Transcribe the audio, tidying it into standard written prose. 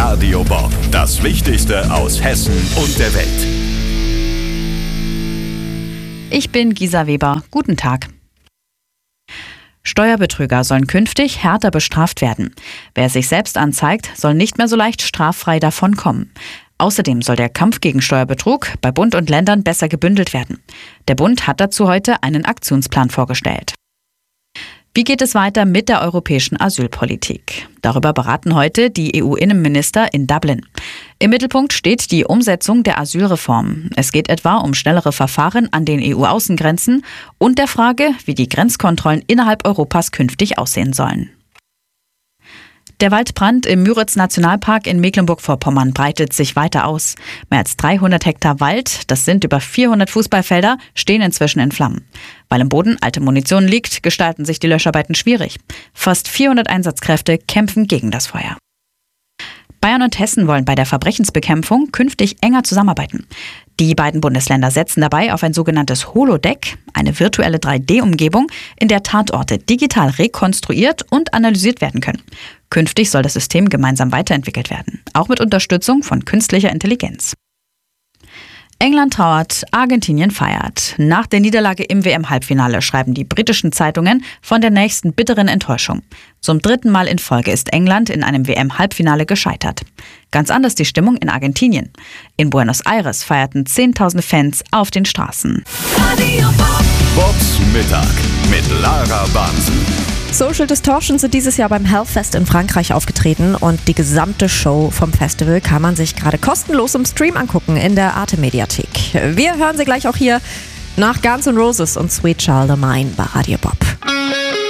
Radio Bob. Das Wichtigste aus Hessen und der Welt. Ich bin Gisa Weber. Guten Tag. Steuerbetrüger sollen künftig härter bestraft werden. Wer sich selbst anzeigt, soll nicht mehr so leicht straffrei davonkommen. Außerdem soll der Kampf gegen Steuerbetrug bei Bund und Ländern besser gebündelt werden. Der Bund hat dazu heute einen Aktionsplan vorgestellt. Wie geht es weiter mit der europäischen Asylpolitik? Darüber beraten heute die EU-Innenminister in Dublin. Im Mittelpunkt steht die Umsetzung der Asylreform. Es geht etwa um schnellere Verfahren an den EU-Außengrenzen und der Frage, wie die Grenzkontrollen innerhalb Europas künftig aussehen sollen. Der Waldbrand im Müritz-Nationalpark in Mecklenburg-Vorpommern breitet sich weiter aus. Mehr als 300 Hektar Wald, das sind über 400 Fußballfelder, stehen inzwischen in Flammen. Weil im Boden alte Munition liegt, gestalten sich die Löscharbeiten schwierig. Fast 400 Einsatzkräfte kämpfen gegen das Feuer. Bayern und Hessen wollen bei der Verbrechensbekämpfung künftig enger zusammenarbeiten. Die beiden Bundesländer setzen dabei auf ein sogenanntes Holodeck, eine virtuelle 3D-Umgebung, in der Tatorte digital rekonstruiert und analysiert werden können. Künftig soll das System gemeinsam weiterentwickelt werden, auch mit Unterstützung von künstlicher Intelligenz. England trauert, Argentinien feiert. Nach der Niederlage im WM-Halbfinale schreiben die britischen Zeitungen von der nächsten bitteren Enttäuschung. Zum 3. Mal in Folge ist England in einem WM-Halbfinale gescheitert. Ganz anders die Stimmung in Argentinien. In Buenos Aires feierten 10.000 Fans auf den Straßen. Bobs Mittag mit Lara Bansen. Social Distortion sind dieses Jahr beim Hellfest in Frankreich aufgetreten und die gesamte Show vom Festival kann man sich gerade kostenlos im Stream angucken in der Arte-Mediathek. Wir hören sie gleich auch hier nach Guns N' Roses und Sweet Child O' Mine bei Radio Bob.